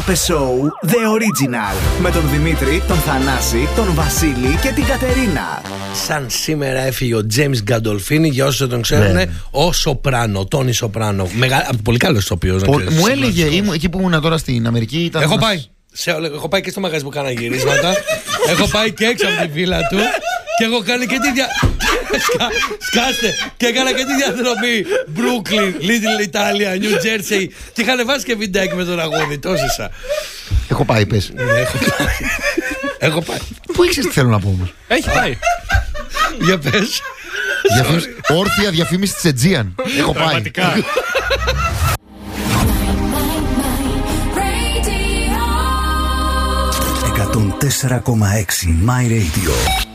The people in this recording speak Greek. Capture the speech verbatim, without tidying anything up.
Muppet Show The Original. Με τον Δημήτρη, τον Θανάση, τον Βασίλη και την Κατερίνα. Σαν σήμερα έφυγε ο James Gandolfini, για όσους δεν τον ξέρουν, ναι. Ο Σοπράνο, Τόνι Σοπράνο. Μεγα... Πολύ καλός ηθοποιός. Πο... Μου έλεγε, ήμου, εκεί που ήμουν τώρα στην Αμερική. Ήταν Έχω ένας... πάει. Σε, έχω πάει και στο μαγαζί που κάνα γυρίσματα. Έχω πάει και έξω από τη βίλα του. Και έχω κάνει και τη δια... Σκα... Σκάστε. Και έκανα και τη διαδρομή Brooklyn, Little Italia, New Jersey. Και είχαν βάσει και βιντεάκι με τον αγώδι. Τόσισα. Έχω πάει, πες. Ναι, έχω πάει. Έχω πάει. Πού ήξερες τι θέλω να πω όμως? Έχει πάει. Για πες. Διαφήμιση... Όρθια διαφήμιση της Aegean. Έχω πάει. Πραγματικά. εκατόν τέσσερα κόμμα έξι My Radio.